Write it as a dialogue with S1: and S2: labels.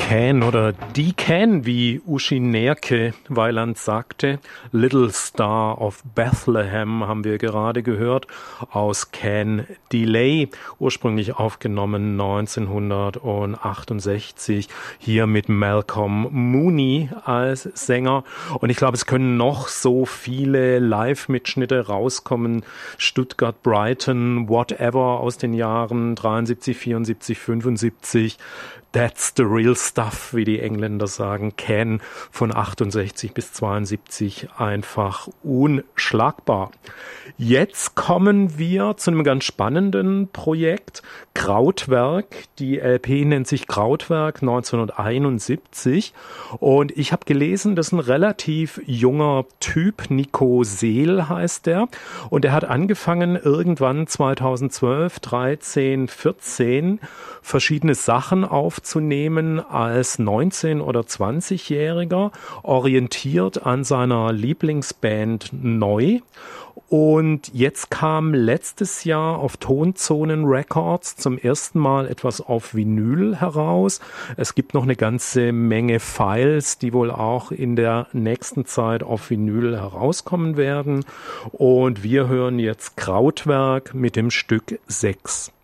S1: Can oder die Can, wie Uschi Nerke Weiland sagte. Little Star of Bethlehem haben wir gerade gehört aus Can Delay, ursprünglich aufgenommen 1968, hier mit Malcolm Mooney als Sänger. Und ich glaube, es können noch so viele Live-Mitschnitte rauskommen. Stuttgart, Brighton, whatever aus den Jahren 73, 74, 75. That's the real stuff, wie die Engländer sagen. Can von 68 bis 72 einfach unschlagbar. Jetzt kommen wir zu einem ganz spannenden Projekt. Krautwerk. Die LP nennt sich Krautwerk 1971. Und ich habe gelesen, das ist ein relativ junger Typ. Nico Seel heißt der. Und er hat angefangen irgendwann 2012, 13, 14 verschiedene Sachen aufzunehmen als 19- oder 20-Jähriger, orientiert an seiner Lieblingsband Neu. Und jetzt kam letztes Jahr auf Tonzonen Records zum ersten Mal etwas auf Vinyl heraus. Es gibt noch eine ganze Menge Files, die wohl auch in der nächsten Zeit auf Vinyl herauskommen werden. Und wir hören jetzt Krautwerk mit dem Stück 6.